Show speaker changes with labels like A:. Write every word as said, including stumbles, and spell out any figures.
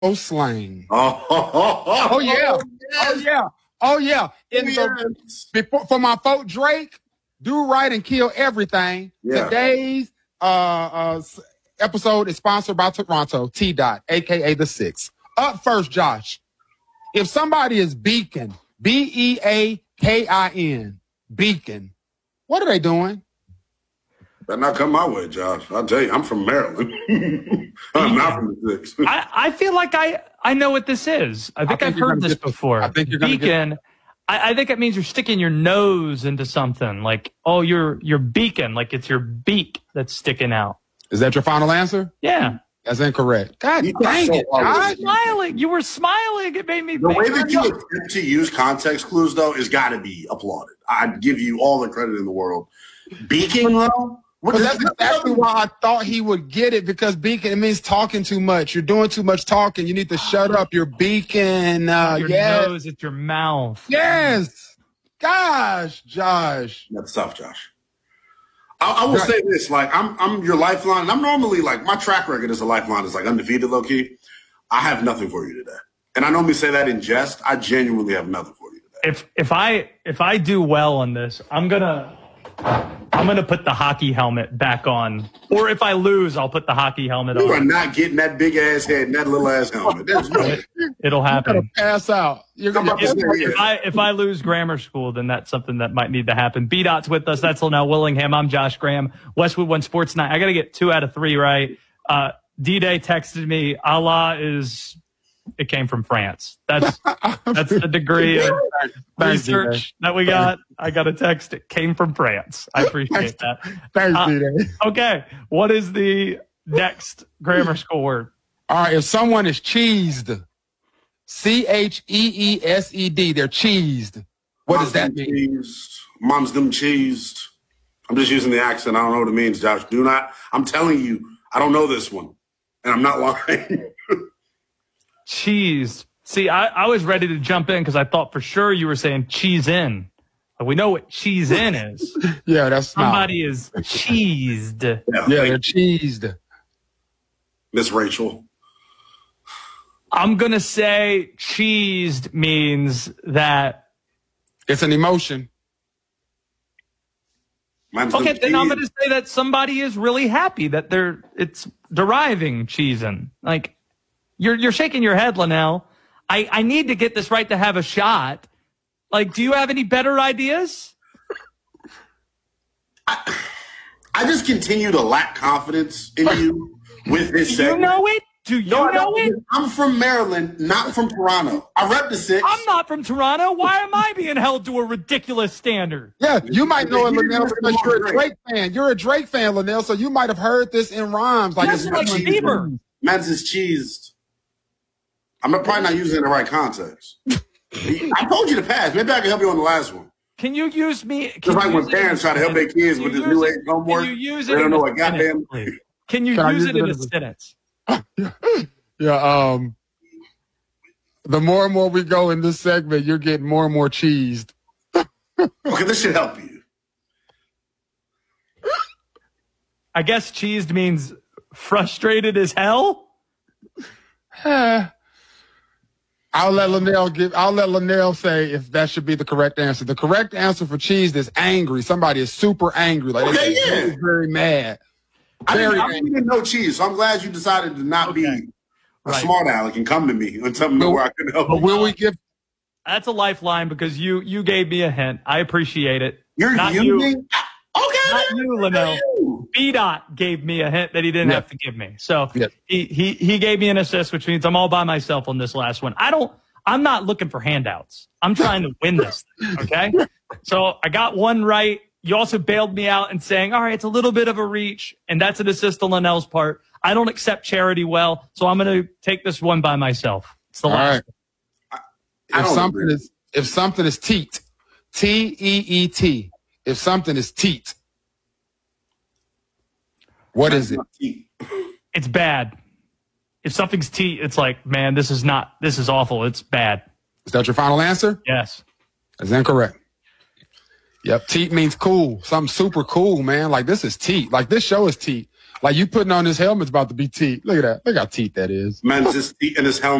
A: slang.
B: Oh, oh, oh, oh,
A: Oh yeah.
B: yes.
A: Oh yeah. Oh yeah. In
B: Oh,
A: the,
B: yes.
A: before, for my folk Drake, do right and kill everything.
B: Yeah.
A: Today's uh, uh, s- episode is sponsored by Toronto, T Dot, aka the Six. Up first, Josh. If somebody is beacon, B E A K I N, beacon, what are they doing?
B: Better not come my way, Josh. I'll tell you, I'm from Maryland. I'm not from the six.
C: I, I feel like I, I know what this is. I think,
A: think
C: I've
A: you're
C: heard
A: gonna
C: this
A: get-
C: before.
A: I think you're gonna get-
C: beacon. I, I think it means you're sticking your nose into something. Like, oh, your your beacon, like it's your beak that's sticking out.
A: Is that your final answer?
C: Yeah.
A: That's incorrect. God
B: You
A: dang
B: got so
A: it,
B: hard with
A: Josh.
B: it.
C: Smiling. You were smiling. It made me
B: The
C: think.
B: way that you attempt to use context clues, though, is got to be applauded. I'd give you all the credit in the world. Beaking, though? What
A: But
B: does
A: that's
B: that-
A: exactly why I thought he would get it, because beacon, it means talking too much. You're doing too much talking. You need to shut up. You're beacon. Uh,
C: your
A: yes.
C: nose at your mouth.
A: Yes. Gosh, Josh.
B: That's tough, Josh. I, I will say this: like, I'm, I'm your lifeline. And I'm normally like my track record as a lifeline is like undefeated, low key. I have nothing for you today, and I normally say that in jest. I genuinely have nothing for you today.
C: If if I if I do well on this, I'm gonna I'm gonna put the hockey helmet back on. Or if I lose, I'll put the hockey helmet
B: You are
C: on.
B: not getting that big ass head and that little ass helmet. There's no.
C: It'll
A: You're
C: happen.
A: gonna pass out. You're
B: I'm
A: gonna
B: about to
C: If,
B: say,
C: if
B: yeah.
C: I if I lose grammar school, then that's something that might need to happen. B Dot's with us. That's Linnell Willingham. I'm Josh Graham. Westwood One Sports Night. I got to get two out of three right. Uh, D-Day texted me. Allah is. It came from France. That's that's the degree of
A: Thanks, D-Day.
C: research that we got. I got a text. It came from France. I appreciate that.
A: Thanks,
C: Uh,
A: D-Day.
C: Okay, what is the next grammar school word?
A: All right, if someone is cheesed, C H E E S E D, they're cheesed. What does that
B: Mom's them
A: mean?
B: cheesed. Mom's them cheesed. I'm just using the accent. I don't know what it means, Josh. Do not. I'm telling you, I don't know this one, and I'm not lying.
C: Cheese. See, I, I was ready to jump in because I thought for sure you were saying cheese in. But we know what cheese in is.
A: Yeah, that's not.
C: Somebody is cheesed.
B: Yeah,
A: Yeah,
B: thank
A: they're
B: you,
A: cheesed.
B: Miss Rachel.
C: I'm going to say cheesed means that.
A: It's an emotion.
B: Mine's
C: Okay,
B: them
C: then I'm
B: cheesed.
C: going to say that somebody is really happy that they're, it's deriving cheese in. Like, you're, you're shaking your head, Linnell. I, I need to get this right to have a shot. Like, do you have any better ideas?
B: I just continue to lack confidence in you with this
C: Do you
B: segment.
C: know it? Do you
B: No, I
C: know
B: don't.
C: it?
B: I'm from Maryland, not from Toronto. I rep the six.
C: I'm not from Toronto. Why am I being held to a ridiculous standard?
A: Yeah, you might know it,
B: You
A: Linnell,
B: didn't
A: because you're a
B: Drake.
A: Drake fan. You're a Drake fan, Linnell, so you might have heard this in rhymes. Like,
C: That's
A: it's
C: like
A: like-
C: Bieber.
B: Man's is cheesed. I'm not- probably not using it in the right context. I told you to pass. Maybe I can help you on the last one.
C: Can you use me? Can
B: Just like
C: you
B: when
C: use it
B: parents
C: in a
B: try to help their
C: sentence?
B: kids
C: Can
B: with
C: you
B: this
C: use
B: new
C: it-
B: age homework.
C: Can you use
B: They
C: it
B: don't
C: in
B: know
C: a
B: what goddamn.
C: sentence, please? Can you
A: Can I
C: use
A: use
C: it
A: it
C: in a
A: as a-
C: sentence?
A: Yeah, um, the more and more we go in this segment, you're getting more and more cheesed.
B: Okay, this should help you.
C: I guess cheesed means frustrated as hell.
A: Eh. I'll let Linnell give. I'll let Linnell say if that should be the correct answer. The correct answer for cheesed is angry. Somebody is super angry, like
B: Okay,
A: they're
B: yeah.
A: very, very mad.
B: I didn't,
A: Very
B: I didn't know cheese, so I'm glad you decided to not be a
C: Right.
B: smart aleck and come to me and tell me
A: But-
B: where I can help.
A: But
B: you.
A: will we give?
C: That's a lifeline because you you gave me a hint. I appreciate it.
B: You're
C: not
B: using.
C: you.
B: Okay,
C: Not
B: man.
C: you, Linnell.
B: You.
C: B Dot gave me a hint that he didn't
A: Yeah.
C: have to give me. So
A: Yeah.
C: he, he he gave me an assist, which means I'm all by myself on this last one. I don't. I'm not looking for handouts. I'm trying to win this thing. Okay. So I got one right. You also bailed me out and saying, all right, it's a little bit of a reach, and that's an assist on Linnell's part. I don't accept charity well, so I'm going to take this one by myself. It's the
A: All
C: last.
A: right.
B: I
A: If
B: don't
A: something
B: agree.
A: is if something is teat, T E E T. If something is teat, what is it?
C: It's bad. If something's T, it's like, man, this is not, this is awful. It's bad.
A: Is that your final answer?
C: Yes.
A: That's incorrect. Yep, teat means cool. Something super cool, man. Like this is teat. Like this show is teat. Like you putting on this helmet's about to be teeth. Look at that. Look how teeth that is.
B: Man's just eating his helmet.